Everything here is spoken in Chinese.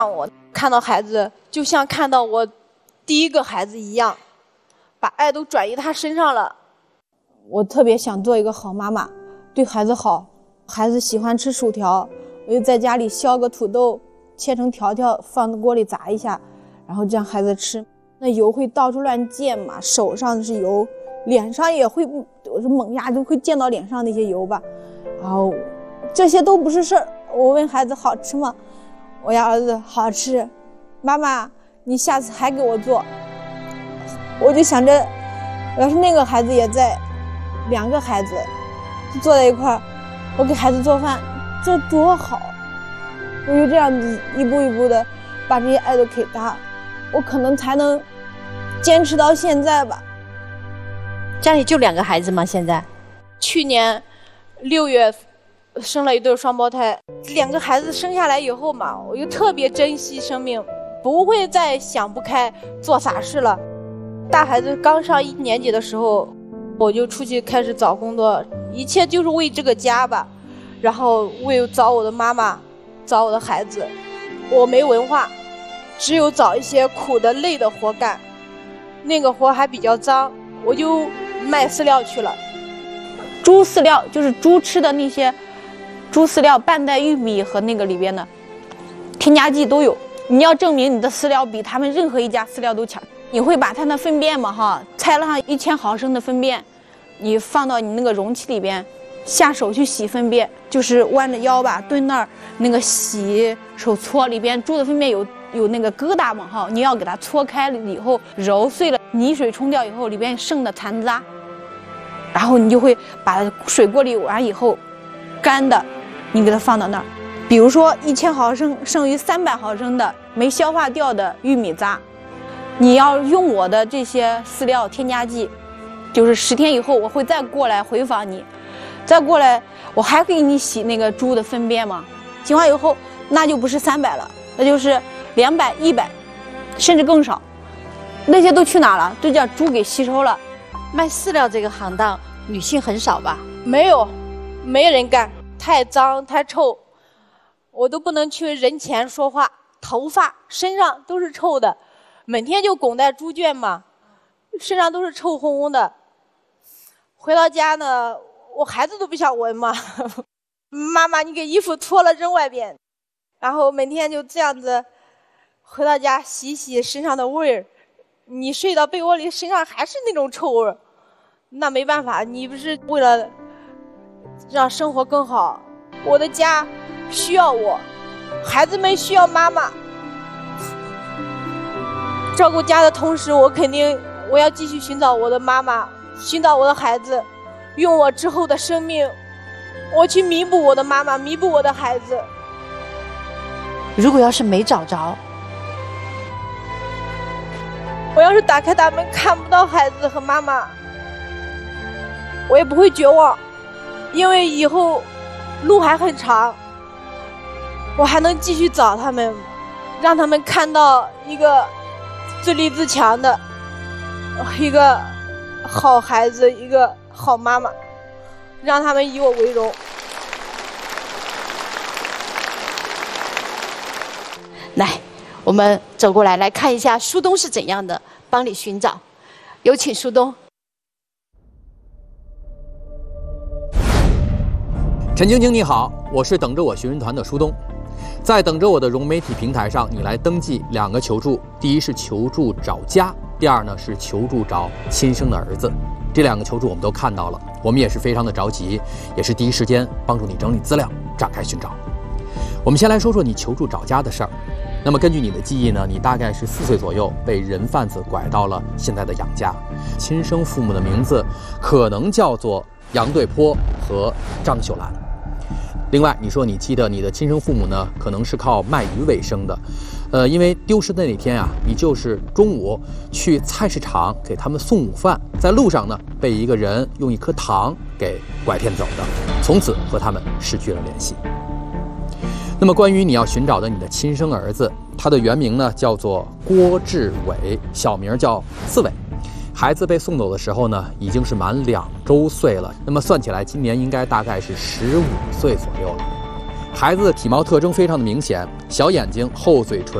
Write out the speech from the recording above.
我看到孩子就像看到我第一个孩子一样，把爱都转移他身上了。 我特别想做一个好妈妈，对孩子好。孩子喜欢吃薯条，我就在家里削个土豆，切成条条，放在锅里炸一下，然后这样孩子吃。那油会到处乱溅嘛，手上是油，脸上也会，我说猛压就会溅到脸上那些油吧。然后这些都不是事儿。我问孩子好吃吗？我家儿子好吃。妈妈，你下次还给我做。我就想着，要是那个孩子也在，2个孩子坐在一块儿，我给孩子做饭，这多好！我就这样子一步一步的把这些爱都给他，我可能才能坚持到现在吧。 家里就2个孩子吗？现在？ 去年6月生了一对双胞胎，2个孩子生下来以后嘛，我就特别珍惜生命，不会再想不开做傻事了。大孩子刚上1年级的时候，我就出去开始找工作，一切就是为这个家吧，然后为找我的妈妈，找我的孩子。我没文化，只有找一些苦的累的活干，那个活还比较脏，我就卖饲料去了。 猪饲料就是猪吃的那些猪饲料，半袋玉米和那个里边的添加剂都有。你要证明你的饲料比他们任何一家饲料都强，你会把它的粪便嘛拆了上1000毫升的粪便，你放到你那个容器里边，下手去洗粪便，就是弯着腰吧，蹲那儿那个洗手搓，里边猪的粪便有那个疙瘩嘛你要给它搓开了以后，揉碎了，泥水冲掉以后，里边剩的残渣，然后你就会把水过滤完以后，干的，你给它放到那儿。比如说1000毫升剩余300毫升的没消化掉的玉米渣，你要用我的这些饲料添加剂，就是10天以后我会再过来回访你，再过来我还会给你洗那个猪的粪便嘛，洗完以后那就不是300了，那就是200、100，甚至更少。那些都去哪了？都叫猪给吸收了。 卖饲料这个行当，女性很少吧？ 没有，没人干，太脏太臭，我都不能去人前说话，头发身上都是臭的，每天就拱在猪圈嘛，身上都是臭烘烘的。回到家呢，我孩子都不想闻嘛，妈妈你给衣服脱了扔外边，然后每天就这样子回到家洗洗身上的味儿，你睡到被窝里身上还是那种臭味儿，那没办法，你不是为了让生活更好，我的家需要我，孩子们需要妈妈。照顾家的同时，我要继续寻找我的妈妈，寻找我的孩子，用我之后的生命，我去弥补我的妈妈，弥补我的孩子。 如果要是没找着， 我要是打开大门看不到孩子和妈妈，我也不会绝望，因为以后路还很长，我还能继续找他们，让他们看到一个自立自强的一个好孩子，一个好妈妈，让他们以我为荣。 来，我们走过来看一下苏东是怎样的帮你寻找。有请苏东。 陈晶晶你好，我是等着我寻人团的苏东。在等着我的融媒体平台上，你来登记2个求助，第一是求助找家，第二呢是求助找亲生的儿子。这2个求助我们都看到了，我们也是非常的着急，也是第一时间帮助你整理资料，展开寻找。我们先来说说你求助找家的事儿。那么根据你的记忆呢，你大概是4岁左右被人贩子拐到了现在的养家，亲生父母的名字可能叫做杨对坡和张秀兰。另外，你说你记得你的亲生父母呢，可能是靠卖鱼为生的，因为丢失的那天啊，你就是中午去菜市场给他们送午饭，在路上呢被一个人用1颗糖给拐骗走的，从此和他们失去了联系。那么关于你要寻找的你的亲生儿子，他的原名呢叫做郭志伟，小名叫四伟。孩子被送走的时候呢，已经是满2周岁了。那么算起来，今年应该大概是15岁左右了。 孩子的体貌特征非常的明显，小眼睛、厚嘴唇、